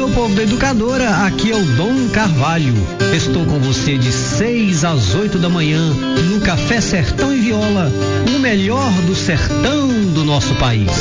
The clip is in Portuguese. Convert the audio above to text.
meu povo da Educadora, aqui é o Dom Carvalho. Estou com você de 6 às 8 da manhã no Café Sertão e Viola, o melhor do sertão do nosso país.